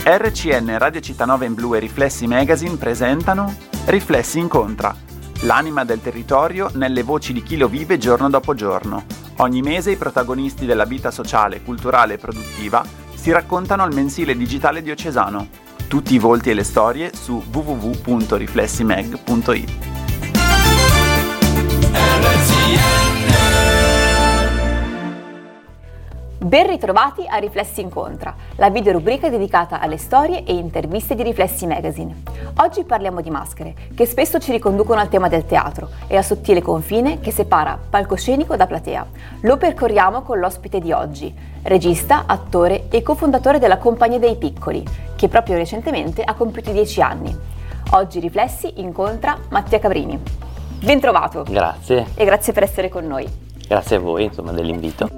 RCN Radio Città Nova in Blu e Riflessi Magazine presentano Riflessi Incontra, l'anima del territorio nelle voci di chi lo vive giorno dopo giorno. Ogni mese i protagonisti della vita sociale, culturale e produttiva si raccontano al mensile digitale diocesano. Tutti i volti e le storie su www.riflessimag.it. Ben ritrovati a Riflessi Incontra, la videorubrica dedicata alle storie e interviste di Riflessi Magazine. Oggi parliamo di maschere, che spesso ci riconducono al tema del teatro e al sottile confine che separa palcoscenico da platea. Lo percorriamo con l'ospite di oggi, regista, attore e cofondatore della Compagnia dei Piccoli, che proprio recentemente ha compiuto 10 anni. Oggi Riflessi incontra Mattia Cabrini. Ben trovato! Grazie. E grazie per essere con noi. Grazie a voi, dell'invito.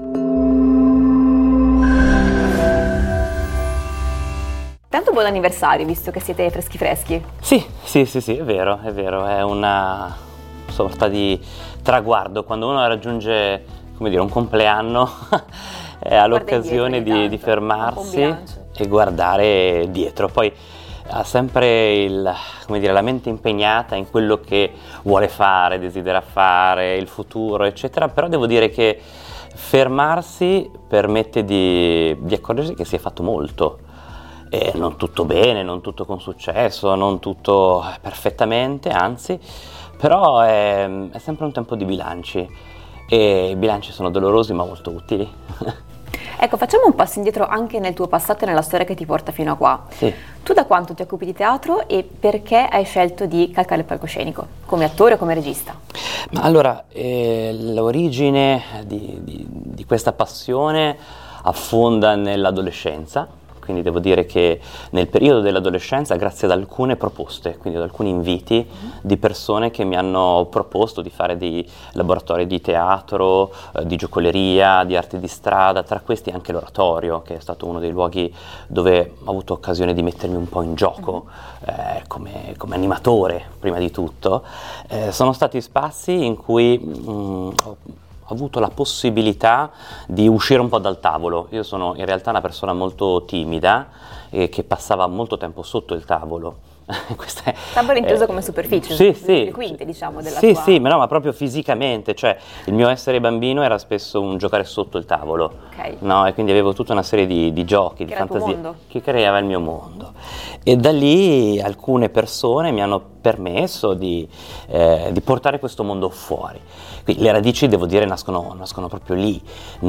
Tanto buon anniversario, visto che siete freschi. Sì, è vero, è una sorta di traguardo. Quando uno raggiunge, un compleanno, ha l'occasione di fermarsi e guardare dietro. Poi ha sempre la mente impegnata in quello che vuole fare, desidera fare, il futuro, eccetera. Però devo dire che fermarsi permette di accorgersi che si è fatto molto. Non tutto bene, non tutto con successo, non tutto perfettamente, anzi, però è sempre un tempo di bilanci e i bilanci sono dolorosi ma molto utili. Ecco, facciamo un passo indietro anche nel tuo passato e nella storia che ti porta fino a qua. Sì. Tu da quanto ti occupi di teatro e perché hai scelto di calcare il palcoscenico, come attore o come regista? Ma allora, l'origine di questa passione affonda nell'adolescenza. Quindi devo dire che nel periodo dell'adolescenza, grazie ad alcune proposte, quindi ad alcuni inviti di persone che mi hanno proposto di fare dei laboratori di teatro, di giocoleria, di arte di strada, tra questi anche l'oratorio, che è stato uno dei luoghi dove ho avuto occasione di mettermi un po' in gioco come animatore, prima di tutto. Sono stati spazi in cui ho avuto la possibilità di uscire un po' dal tavolo. Io sono in realtà una persona molto timida e che passava molto tempo sotto il tavolo. Tavolo inteso come superficie, sì, le quinte della sì, tua... Sì, ma proprio fisicamente, cioè il mio essere bambino era spesso un giocare sotto il tavolo, no? E quindi avevo tutta una serie di giochi, di fantasie che creava il mio mondo. E da lì alcune persone mi hanno permesso di portare questo mondo fuori. Quindi le radici, devo dire, nascono proprio lì,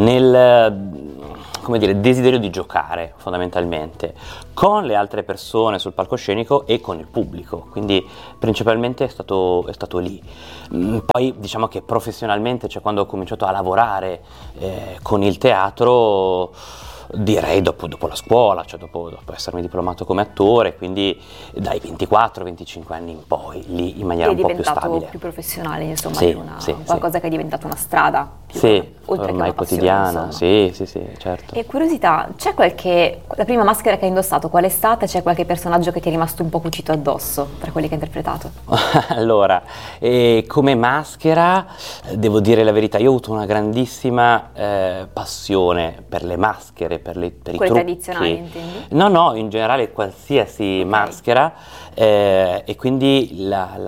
nel desiderio di giocare fondamentalmente con le altre persone sul palcoscenico e con il pubblico, quindi principalmente è stato lì. Poi diciamo che professionalmente, cioè quando ho cominciato a lavorare con il teatro, direi dopo la scuola, cioè dopo essermi diplomato come attore, quindi dai 24-25 anni in poi, lì in maniera un po' più stabile. È diventato più professionale, insomma, qualcosa che è diventato una strada, oltre che ormai una quotidiana, passione, sì, certo. E curiosità, la prima maschera che hai indossato qual è stata? C'è qualche personaggio che ti è rimasto un po' cucito addosso tra quelli che hai interpretato? Allora, come maschera, devo dire la verità, io ho avuto una grandissima passione per le maschere, per i trucchi. Quelle tradizionali, intendi? No, in generale qualsiasi maschera, e quindi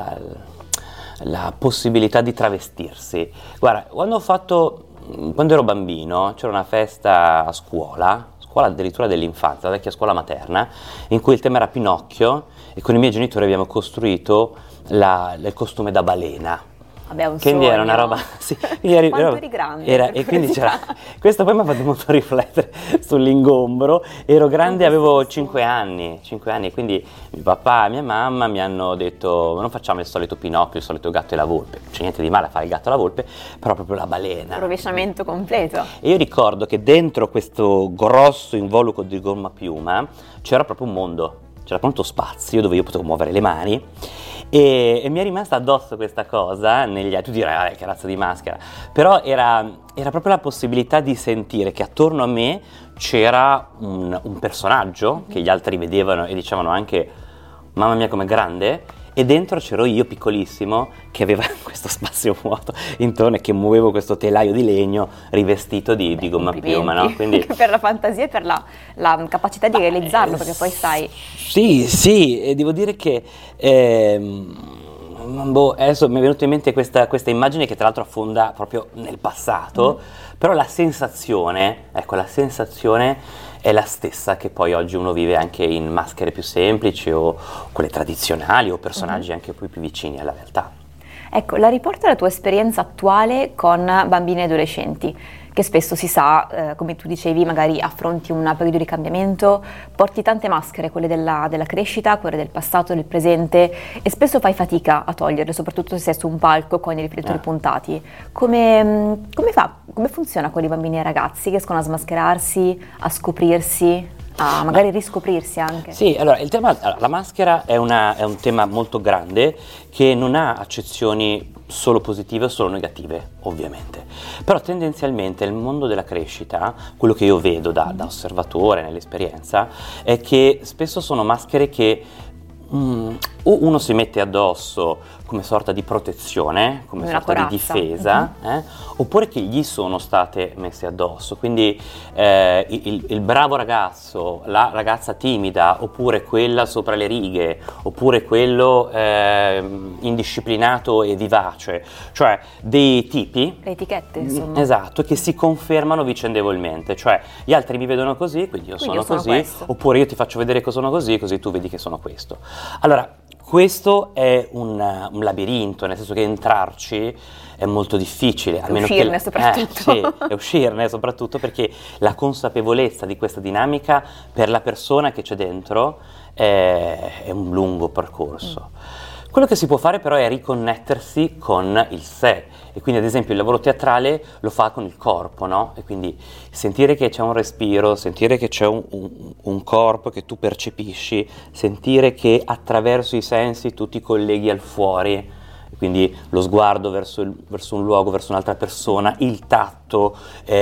la possibilità di travestirsi. Guarda, quando ero bambino, c'era una festa a scuola addirittura dell'infanzia, la vecchia scuola materna, in cui il tema era Pinocchio e con i miei genitori abbiamo costruito il costume da balena. Vabbè, un quindi sogno. Era una roba, sì, Quanto eri grande? E quindi questo poi mi ha fatto molto riflettere sull'ingombro. Ero grande, avevo 5 anni, e quindi mio papà e mia mamma mi hanno detto: non facciamo il solito Pinocchio, il solito gatto e la volpe, non c'è niente di male a fare il gatto e la volpe, però proprio la balena. Rovesciamento completo. E io ricordo che dentro questo grosso involucro di gomma piuma c'era proprio un mondo, c'era proprio spazio dove io potevo muovere le mani. E mi è rimasta addosso questa cosa tu dirai che razza di maschera, però era proprio la possibilità di sentire che attorno a me c'era un personaggio che gli altri vedevano e dicevano anche mamma mia com'è grande, e dentro c'ero io piccolissimo che aveva questo spazio vuoto intorno e che muovevo questo telaio di legno rivestito di gomma piuma, no? Quindi anche per la fantasia e per la capacità di realizzarlo, perché poi sai. Sì, e devo dire che adesso mi è venuta in mente questa immagine che tra l'altro affonda proprio nel passato, però la sensazione è la stessa che poi oggi uno vive anche in maschere più semplici o quelle tradizionali o personaggi anche più vicini alla realtà. Ecco, la riporta alla tua esperienza attuale con bambini e adolescenti, che spesso si sa, come tu dicevi, magari affronti un periodo di cambiamento, porti tante maschere, quelle della crescita, quelle del passato, del presente, e spesso fai fatica a toglierle, soprattutto se sei su un palco con i riflettori puntati. Come funziona con i bambini e i ragazzi? Riescono a smascherarsi, a scoprirsi, a magari riscoprirsi anche? Sì, allora la maschera è un tema molto grande che non ha accezioni solo positive o solo negative, ovviamente. Però tendenzialmente nel mondo della crescita, quello che io vedo da osservatore nell'esperienza, è che spesso sono maschere che o uno si mette addosso come sorta di protezione, come sorta di difesa, oppure che gli sono state messe addosso. Quindi il bravo ragazzo, la ragazza timida, oppure quella sopra le righe, oppure quello indisciplinato e vivace, cioè dei tipi, le etichette, insomma. Esatto, che si confermano vicendevolmente, cioè gli altri mi vedono così, quindi io sono così, questo. Oppure io ti faccio vedere che sono così tu vedi che sono questo. Allora, questo è un labirinto, nel senso che entrarci è molto difficile. Almeno uscirne soprattutto. Sì, e uscirne soprattutto perché la consapevolezza di questa dinamica per la persona che c'è dentro è un lungo percorso. Quello che si può fare però è riconnettersi con il sé, e quindi ad esempio il lavoro teatrale lo fa con il corpo, no? E quindi sentire che c'è un respiro, sentire che c'è un corpo che tu percepisci, sentire che attraverso i sensi tu ti colleghi al fuori, quindi lo sguardo verso un luogo, verso un'altra persona, il tatto,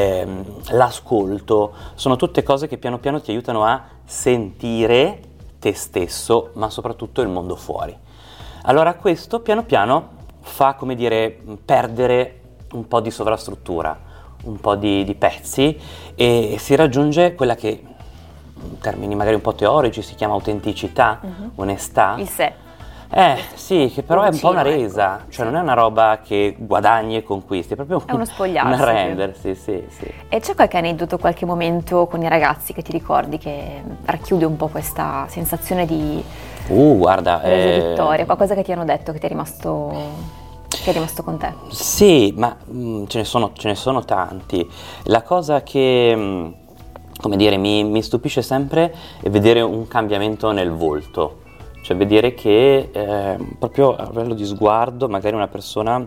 l'ascolto, sono tutte cose che piano piano ti aiutano a sentire te stesso, ma soprattutto il mondo fuori. Allora questo piano piano fa, come dire, perdere un po' di sovrastruttura, un po' di pezzi, e si raggiunge quella che, in termini magari un po' teorici, si chiama autenticità, onestà. Il sé. Sì, che però è un po' una resa, cioè non è una roba che guadagni e conquisti, è proprio uno spogliarsi, un arrendersi, sì. E c'è qualche aneddoto, qualche momento con i ragazzi che ti ricordi che racchiude un po' questa sensazione di guarda, resa vittoria, qualcosa che ti hanno detto che è rimasto con te? Sì, ma ce ne sono tanti. La cosa che, come dire, mi stupisce sempre è vedere un cambiamento nel volto. Cioè vedere che proprio a livello di sguardo magari una persona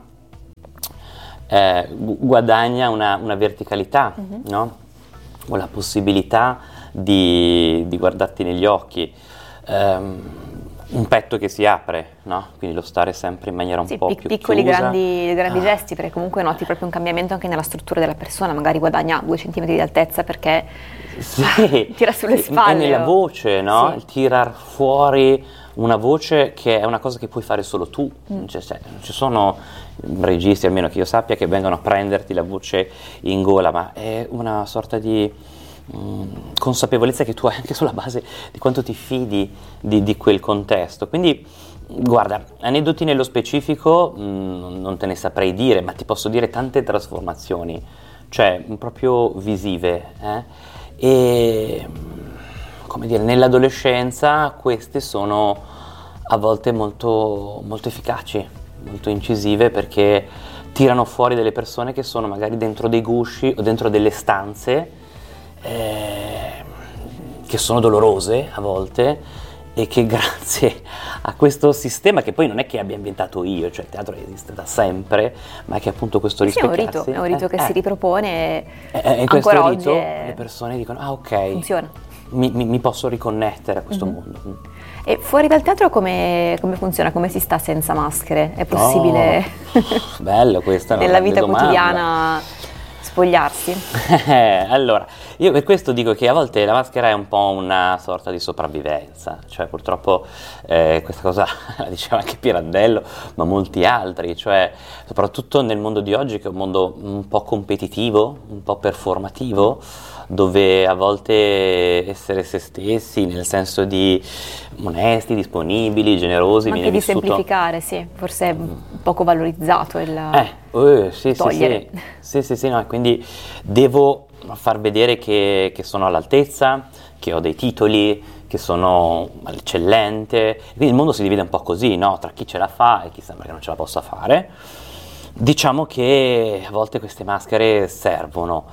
guadagna una verticalità, no? O la possibilità di guardarti negli occhi, un petto che si apre, no? Quindi lo stare sempre in maniera un po' più piccoli, chiusa. grandi gesti, perché comunque noti proprio un cambiamento anche nella struttura della persona, magari guadagna 2 centimetri di altezza perché tira sulle spalle. E nella voce, no? Sì. Il tirar fuori una voce che è una cosa che puoi fare solo tu. Cioè, ci sono registi, almeno che io sappia, che vengono a prenderti la voce in gola, ma è una sorta di consapevolezza che tu hai anche sulla base di quanto ti fidi di quel contesto. Quindi guarda, aneddoti nello specifico non te ne saprei dire, ma ti posso dire tante trasformazioni, cioè proprio visive, e come dire, nell'adolescenza queste sono a volte molto, molto efficaci, molto incisive, perché tirano fuori delle persone che sono magari dentro dei gusci o dentro delle stanze che sono dolorose a volte, e che grazie a questo sistema, che poi non è che abbia inventato io, cioè il teatro esiste da sempre, ma è che appunto questo rispecchiarsi è un rito che si ripropone e questo ancora rito oggi le persone dicono ok, funziona, mi posso riconnettere a questo mondo. E fuori dal teatro come funziona? Come si sta senza maschere? È possibile? Bello, questa è una nella vita domanda. quotidiana Spogliarsi? Allora, io per questo dico che a volte la maschera è un po' una sorta di sopravvivenza, cioè purtroppo questa cosa la diceva anche Pirandello, ma molti altri, cioè soprattutto nel mondo di oggi, che è un mondo un po' competitivo, un po' performativo, dove a volte essere se stessi, nel senso di onesti, disponibili, generosi, ma viene anche di vissuto... semplificare, sì, forse è poco valorizzato il sì, togliere. Sì, no, quindi devo far vedere che sono all'altezza, che ho dei titoli, che sono eccellente, quindi il mondo si divide un po' così, no? Tra chi ce la fa e chi sembra che non ce la possa fare. Diciamo che a volte queste maschere servono.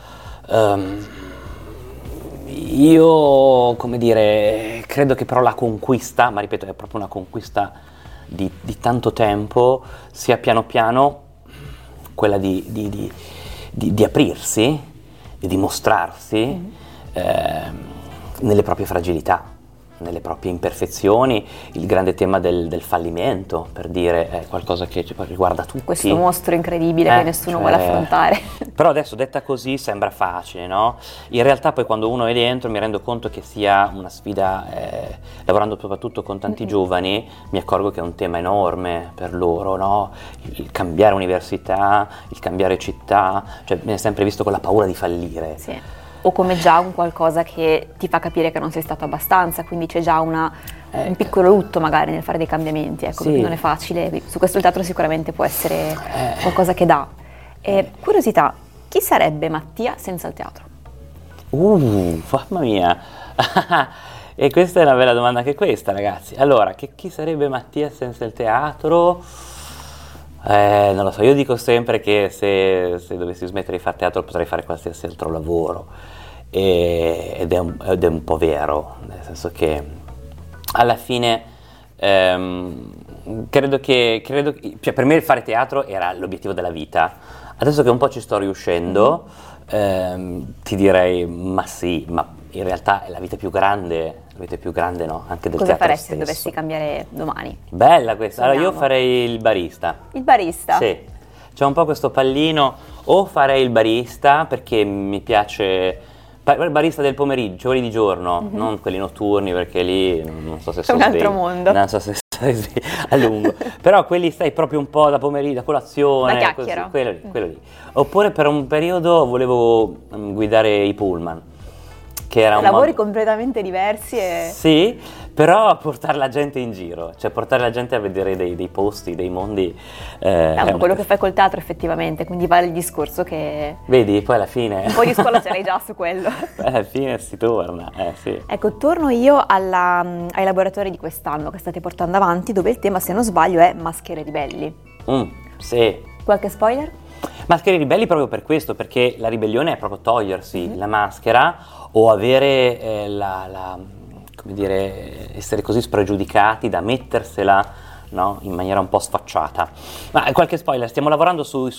Io, come dire, credo che però la conquista, ma ripeto, è proprio una conquista di tanto tempo, sia piano piano quella di aprirsi, di dimostrarsi nelle proprie fragilità, nelle proprie imperfezioni. Il grande tema del fallimento, per dire, è qualcosa che riguarda tutti. Questo mostro incredibile che nessuno vuole affrontare. Però adesso detta così sembra facile, no? In realtà poi quando uno è dentro mi rendo conto che sia una sfida, lavorando soprattutto con tanti giovani, mi accorgo che è un tema enorme per loro, no? Il cambiare università, il cambiare città, cioè viene sempre visto con la paura di fallire. Sì. O come già un qualcosa che ti fa capire che non sei stato abbastanza, quindi c'è già un piccolo lutto magari nel fare dei cambiamenti, ecco, sì. Non è facile, su questo il teatro sicuramente può essere qualcosa che dà. Curiosità, chi sarebbe Mattia senza il teatro? Mamma mia! E questa è una bella domanda anche questa, ragazzi. Allora, chi sarebbe Mattia senza il teatro? Non lo so, io dico sempre che se dovessi smettere di fare teatro potrei fare qualsiasi altro lavoro, ed è un po' vero, nel senso che alla fine credo che cioè per me fare teatro era l'obiettivo della vita. Adesso che un po' ci sto riuscendo, ti direi ma sì, ma in realtà è la vita più grande, no? Anche del Cosa teatro faresti stesso. se dovessi cambiare domani? Bella questa, allora io Sogniamo. farei il barista. Il barista? Sì, c'è un po' questo pallino, o farei il barista perché mi piace, il barista del pomeriggio, quelli di giorno, non quelli notturni perché lì non so se C'è un altro mondo. non so se stai a lungo, però quelli stai proprio un po' da pomeriggio, da colazione, Da chiacchiera. quello lì. Oppure per un periodo volevo guidare i pullman. Che era un Lavori modo... completamente diversi e... Sì, però portare la gente in giro, cioè portare la gente a vedere dei posti, dei mondi. È un po' quello che fai col teatro effettivamente, quindi vale il discorso che... Vedi, poi alla fine... Un po' di scuola ce l'hai già su quello. Alla fine si torna, sì. Ecco, torno io ai laboratori di quest'anno che state portando avanti, dove il tema, se non sbaglio, è maschere ribelli. Sì. Qualche spoiler? Maschere ribelli proprio per questo, perché la ribellione è proprio togliersi la maschera o avere come dire, essere così spregiudicati da mettersela, no, in maniera un po' sfacciata. Ma qualche spoiler, stiamo lavorando sui